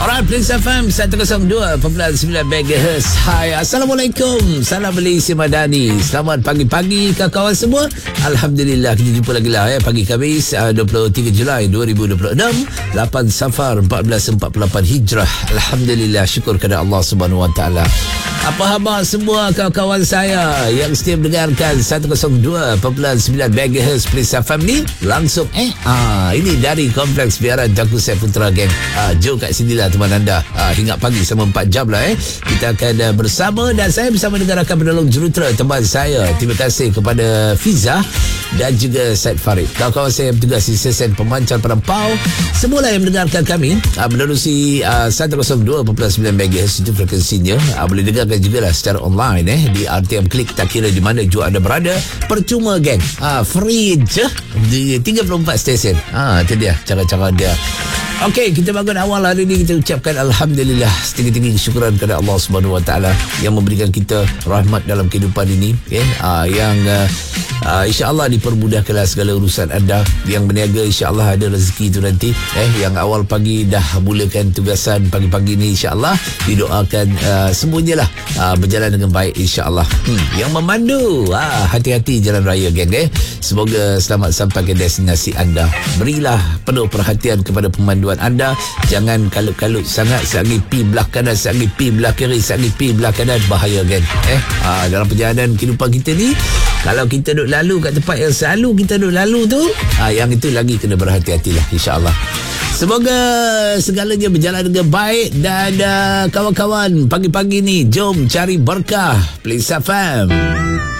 Alright, Please FM 102.9 MHz. Hai, Assalamualaikum. Salam Malaysia Madani. Selamat pagi-pagi kawan semua. Alhamdulillah kita jumpa lagi lah pagi Khamis 23 Julai 2026, 8 Safar 1448 Hijrah. Alhamdulillah, syukur kepada Allah Subhanahu Wa Taala. Apa khabar semua kawan-kawan saya yang setia mendengarkan 102.9 MHz Please FM ni langsung ini dari Kompleks Biara Jaku Putra geng. Jom kat sini lah teman anda. Hingga pagi sama 4 jam lah kita akan bersama, dan saya bersama dengan rakan penolong jurutera teman saya. Terima kasih kepada Fiza dan juga Said Farid, kawan-kawan saya yang bertugas di stesen pemancar Perampau. Semualah yang mendengarkan kami menerusi 102.9 MHz itu frekuensinya. Boleh dengarkan juga lah secara online di RTM Klik, tak kira di mana juga anda berada. Percuma geng, free je di 34 stesen. Itu dia cara-cara dia. Okey, kita bangun awal hari ini, kita ucapkan Alhamdulillah, setinggi-tinggi kesyukuran kepada Allah Subhanahu Wa Taala yang memberikan kita rahmat dalam kehidupan ini, yang insya-Allah dipermudahkanlah segala urusan anda. Yang berniaga insya-Allah ada rezeki itu nanti, yang awal pagi dah mulakan tugasan pagi-pagi ni, insya-Allah didoakan semuanya lah berjalan dengan baik insya-Allah. Yang memandu, hati-hati jalan raya geng, semoga selamat sampai ke destinasi anda. Berilah penuh perhatian kepada pemanduan anda, jangan kalut-kalut sangat. Selagi pi belah kanan, selagi pi belah kiri, selagi pi belah kanan, bahaya kan. Dalam perjalanan kehidupan kita ni, kalau kita duduk lalu kat tempat yang selalu kita duduk lalu tu, yang itu lagi kena berhati-hatilah insya-Allah. Semoga segalanya berjalan dengan baik. Dan kawan-kawan, pagi-pagi ni jom cari berkah Please FM.